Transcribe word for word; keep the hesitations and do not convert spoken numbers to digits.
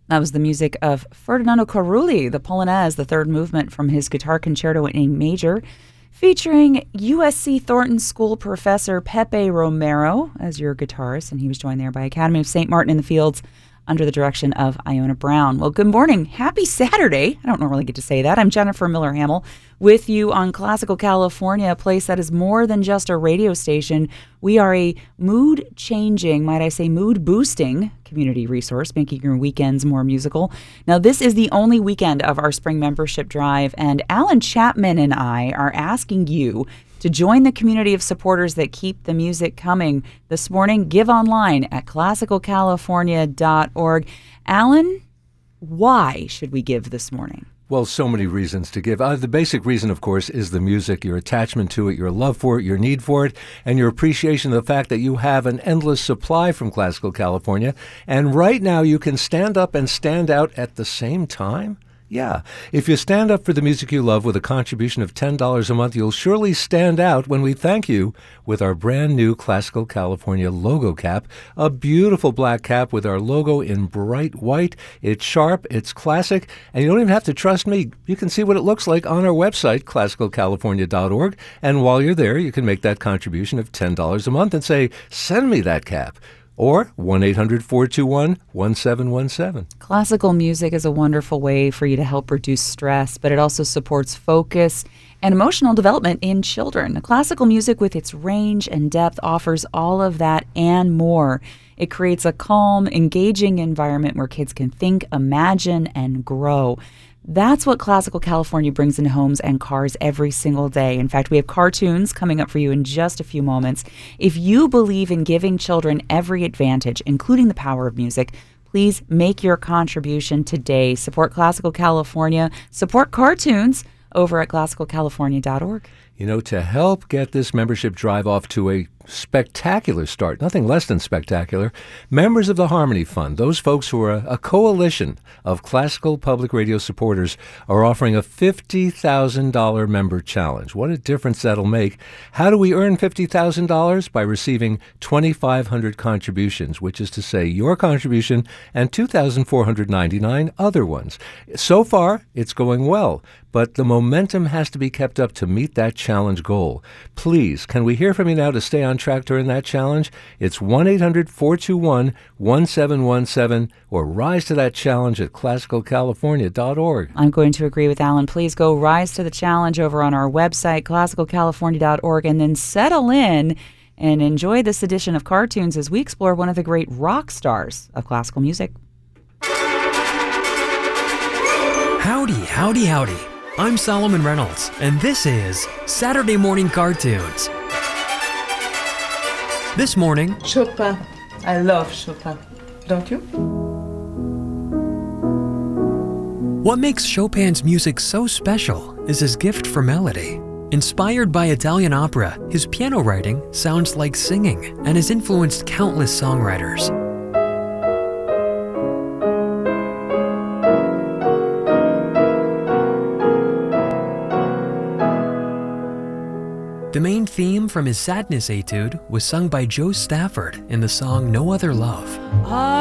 That was the music of Ferdinando Carulli, the Polonaise, the third movement from his Guitar Concerto in A Major, featuring U S C Thornton School professor Pepe Romero as your guitarist, and he was joined there by Academy of Saint Martin in the Fields under the direction of Iona Brown. Well, good morning. Happy Saturday. I don't normally get to say that. I'm Jennifer Miller-Hamel with you on Classical California, a place that is more than just a radio station. We are a mood-changing, might I say mood-boosting community resource, making your weekends more musical. Now, this is the only weekend of our spring membership drive, and Alan Chapman and I are asking you to join the community of supporters that keep the music coming. This morning, give online at classical california dot org. Alan, why should we give this morning? Well, so many reasons to give. Uh, the basic reason, of course, is the music, your attachment to it, your love for it, your need for it, and your appreciation of the fact that you have an endless supply from Classical California. And right now, you can stand up and stand out at the same time. Yeah. If you stand up for the music you love with a contribution of ten dollars a month, you'll surely stand out when we thank you with our brand new Classical California logo cap, a beautiful black cap with our logo in bright white. It's sharp, it's classic, and you don't even have to trust me. You can see what it looks like on our website, classical california dot org, and while you're there, you can make that contribution of ten dollars a month and say, send me that cap. Or one eight hundred four two one one seven one seven. Classical music is a wonderful way for you to help reduce stress, but it also supports focus and emotional development in children. Classical music, with its range and depth, offers all of that and more. It creates a calm, engaging environment where kids can think, imagine, and grow. That's what Classical California brings into homes and cars every single day. In fact, we have cartoons coming up for you in just a few moments. If you believe in giving children every advantage, including the power of music, please make your contribution today. Support Classical California. Support cartoons over at classical california dot org. You know, to help get this membership drive off to a spectacular start, nothing less than spectacular, members of the Harmony Fund, those folks who are a, a coalition of classical public radio supporters, are offering a fifty thousand dollars member challenge. What a difference that'll make. How do we earn fifty thousand dollars? By receiving twenty-five hundred contributions, which is to say your contribution and two thousand four hundred ninety-nine other ones. So far, it's going well, but the momentum has to be kept up to meet that challenge goal. Please, can we hear from you now to stay on track during that challenge? It's one eight hundred four two one one seven one seven or rise to that challenge at classical california dot org. I'm going to agree with Alan. Please go rise to the challenge over on our website, classical california dot org, and then settle in and enjoy this edition of Cartoons as we explore one of the great rock stars of classical music. Howdy, howdy, howdy. I'm Solomon Reynolds, and this is Saturday Morning Cartoons. This morning, Chopin. I love Chopin. Don't you? What makes Chopin's music so special is his gift for melody. Inspired by Italian opera, his piano writing sounds like singing and has influenced countless songwriters. The main theme from his Sadness Etude was sung by Joe Stafford in the song No Other Love.